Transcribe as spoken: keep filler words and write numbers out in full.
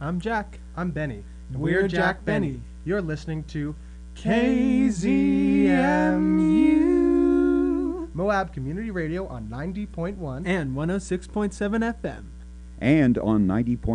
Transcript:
I'm Jack. I'm Benny. And we're Jack Benny. You're listening to K Z M U Moab Community Radio on ninety point one and one oh six point seven F M. And on ninety point